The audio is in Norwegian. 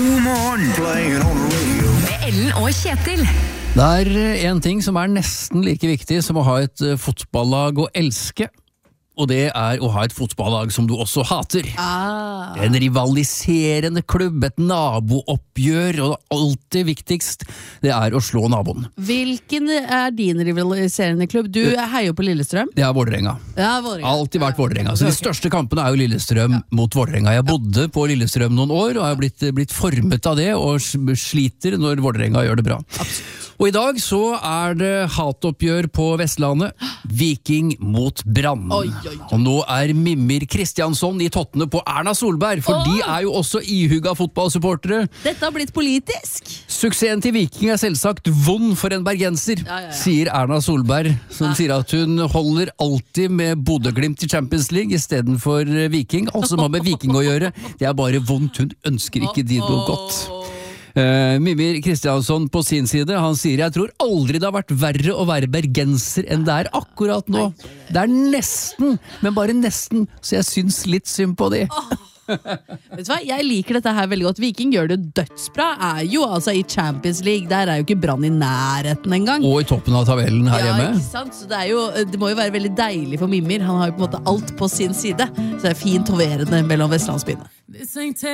God morgen, playing on the radio. Med Ellen og Kjetil. Det er en ting som er nesten like viktig som å ha et fotballag å elske, og det er å ha et fotballag som du også hater. En rivaliserende klubb, et nabooppgjør, og det alltid viktigst, det er å slå naboen. Hvilken er din rivaliserende klubb? Du heier på Lillestrøm? Det er Vålerenga. Ja, Vålerenga. Alltid vært Vålerenga. Så de største kampene er jo Lillestrøm mot Vålerenga. Jeg bodde på Lillestrøm noen år, og jeg har blitt formet av det, og sliter når Vålerenga gjør det bra. Absolutt. Og i dag så er det hatoppgjør på Vestlandet. Viking mot Brann. Oi. Og nå er Mimir Kristiansson i tottene på Erna Solberg, for de er jo også ihuga fotballsupportere. Dette har blitt politisk. Suksessen til Viking er selvsagt vond for en bergenser, Ja. sier Erna Solberg, som sier at hun holder alltid med Bodø-Glimt i Champions League i stedet for Viking. Alt som har med Viking å gjøre, det er bare vondt. Hun ønsker ikke de noe godt. Mimir Kristiansson på sin side, han sier: jeg tror aldri det har vært verre å være bergenser enn det er akkurat nå. Det er nesten, men bare nesten, så jeg syns litt synd på de. Vet du hva? Jeg liker dette her veldig godt. Viking gjør det dødsbra. Er jo altså i Champions League. Der er jo ikke Brann i nærheten engang. Og i toppen av tabellen her hjemme. Ikke sant? Så det må jo være veldig deilig for Mimir. Han har jo på en måte alt på sin side. Så det er fint hoverende mellom vestlandsbyene.